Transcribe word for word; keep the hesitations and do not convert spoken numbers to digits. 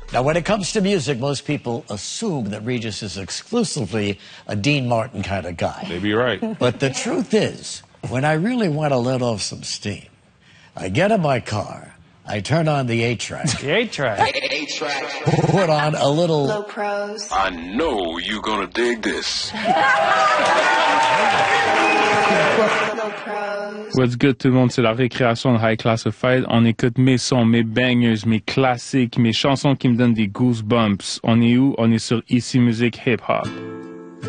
Now, when it comes to music, most people assume that Regis is exclusively a Dean Martin kind of guy. Maybe you're right. But the truth is, when I really want to let off some steam, I get in my car, I turn on the eight-track. The eight-track. eight-track. Put on a little... Low pros. I know you're gonna dig this. Low pros. What's good tout le monde, c'est la récréation de High Classified. On écoute mes sons, mes bangers, mes classiques, mes chansons qui me donnent des goosebumps. On est où? On est sur Ici Musique Hip Hop.